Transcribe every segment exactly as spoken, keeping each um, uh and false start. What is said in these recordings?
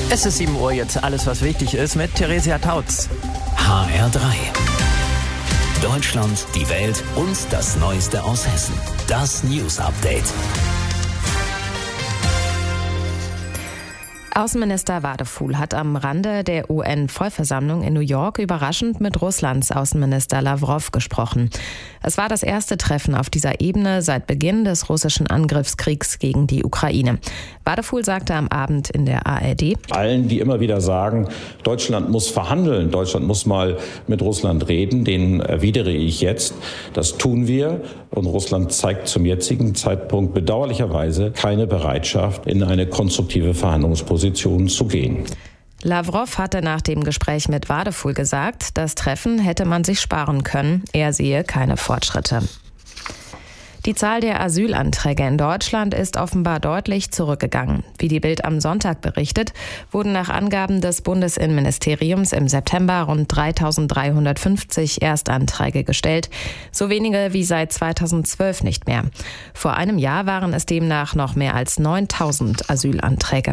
Es ist sieben Uhr, jetzt alles, was wichtig ist, mit Theresia Tautz. H R drei. Deutschland, die Welt und das Neueste aus Hessen. Das News Update. Außenminister Wadefuhl hat am Rande der U N-Vollversammlung in New York überraschend mit Russlands Außenminister Lawrow gesprochen. Es war das erste Treffen auf dieser Ebene seit Beginn des russischen Angriffskriegs gegen die Ukraine. Wadefuhl sagte am Abend in der A R D: Allen, die immer wieder sagen, Deutschland muss verhandeln, Deutschland muss mal mit Russland reden, denen erwidere ich jetzt, das tun wir. Und Russland zeigt zum jetzigen Zeitpunkt bedauerlicherweise keine Bereitschaft, in eine konstruktive Verhandlungsposition zu gehen. Lawrow hatte nach dem Gespräch mit Wadefuhl gesagt, das Treffen hätte man sich sparen können. Er sehe keine Fortschritte. Die Zahl der Asylanträge in Deutschland ist offenbar deutlich zurückgegangen. Wie die Bild am Sonntag berichtet, wurden nach Angaben des Bundesinnenministeriums im September rund dreitausenddreihundertfünfzig Erstanträge gestellt, so wenige wie seit zweitausendzwölf nicht mehr. Vor einem Jahr waren es demnach noch mehr als neuntausend Asylanträge.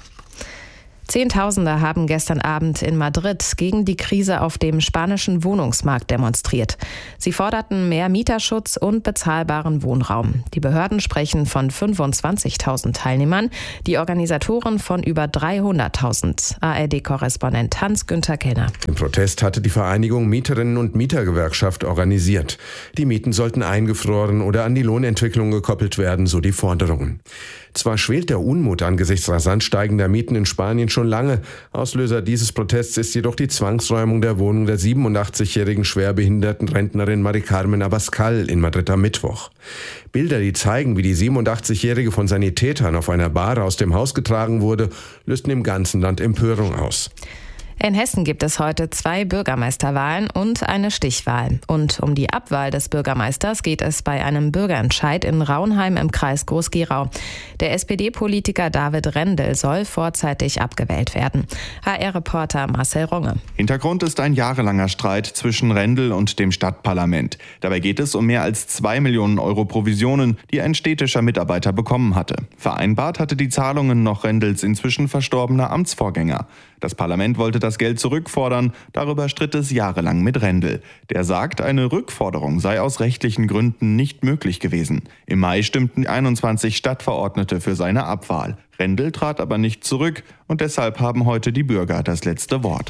Zehntausende haben gestern Abend in Madrid gegen die Krise auf dem spanischen Wohnungsmarkt demonstriert. Sie forderten mehr Mieterschutz und bezahlbaren Wohnraum. Die Behörden sprechen von fünfundzwanzigtausend Teilnehmern, die Organisatoren von über dreihunderttausend. A R D-Korrespondent Hans-Günther Kenner. Den Protest hatte die Vereinigung Mieterinnen- und Mietergewerkschaft organisiert. Die Mieten sollten eingefroren oder an die Lohnentwicklung gekoppelt werden, so die Forderungen. Zwar schwelt der Unmut angesichts rasant steigender Mieten in Spanien schon lange. Auslöser dieses Protests ist jedoch die Zwangsräumung der Wohnung der siebenundachtzigjährigen schwerbehinderten Rentnerin Mari Carmen Abascal in Madrid am Mittwoch. Bilder, die zeigen, wie die siebenundachtzigjährige von Sanitätern auf einer Bahre aus dem Haus getragen wurde, lösten im ganzen Land Empörung aus. In Hessen gibt es heute zwei Bürgermeisterwahlen und eine Stichwahl. Und um die Abwahl des Bürgermeisters geht es bei einem Bürgerentscheid in Raunheim im Kreis Groß-Gerau. Der S P D-Politiker David Rendel soll vorzeitig abgewählt werden. H R-Reporter Marcel Runge. Hintergrund ist ein jahrelanger Streit zwischen Rendel und dem Stadtparlament. Dabei geht es um mehr als zwei Millionen Euro Provisionen, die ein städtischer Mitarbeiter bekommen hatte. Vereinbart hatte die Zahlungen noch Rendels inzwischen verstorbener Amtsvorgänger. Das Parlament wollte das Geld zurückfordern, darüber stritt es jahrelang mit Rendel. Der sagt, eine Rückforderung sei aus rechtlichen Gründen nicht möglich gewesen. Im Mai stimmten einundzwanzig Stadtverordnete für seine Abwahl. Rendel trat aber nicht zurück und deshalb haben heute die Bürger das letzte Wort.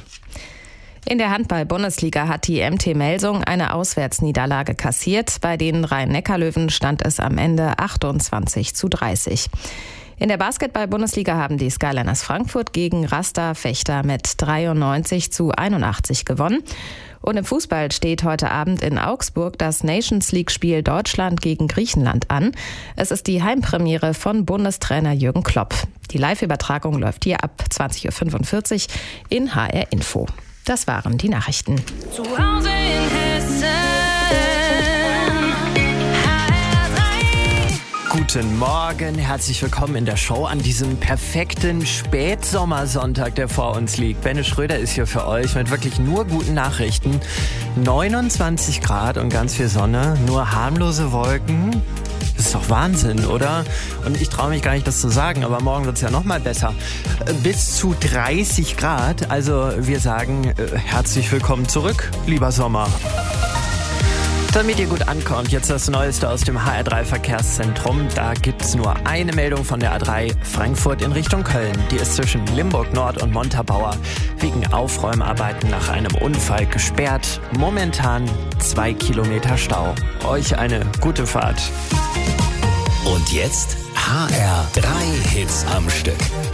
In der Handball-Bundesliga hat die M T Melsung eine Auswärtsniederlage kassiert. Bei den Rhein-Neckar-Löwen stand es am Ende achtundzwanzig zu dreißig. In der Basketball-Bundesliga haben die Skyliners Frankfurt gegen Rasta Fechter mit dreiundneunzig zu einundachtzig gewonnen. Und im Fußball steht heute Abend in Augsburg das Nations-League-Spiel Deutschland gegen Griechenland an. Es ist die Heimpremiere von Bundestrainer Jürgen Klopp. Die Live-Übertragung läuft hier ab zwanzig Uhr fünfundvierzig in H R Info. Das waren die Nachrichten. Zu Hause in Hessen. Guten Morgen, herzlich willkommen in der Show an diesem perfekten Spätsommersonntag, der vor uns liegt. Benne Schröder ist hier für euch mit wirklich nur guten Nachrichten. neunundzwanzig Grad und ganz viel Sonne, nur harmlose Wolken. Das ist doch Wahnsinn, oder? Und ich traue mich gar nicht, das zu sagen, aber morgen wird es ja noch mal besser. Bis zu dreißig Grad, also wir sagen äh, herzlich willkommen zurück, lieber Sommer. Damit ihr gut ankommt, jetzt das Neueste aus dem H R drei Verkehrszentrum. Da gibt's nur eine Meldung von der A drei Frankfurt in Richtung Köln. Die ist zwischen Limburg Nord und Montabaur wegen Aufräumarbeiten nach einem Unfall gesperrt. Momentan zwei Kilometer Stau. Euch eine gute Fahrt. Und jetzt H R drei Hits am Stück.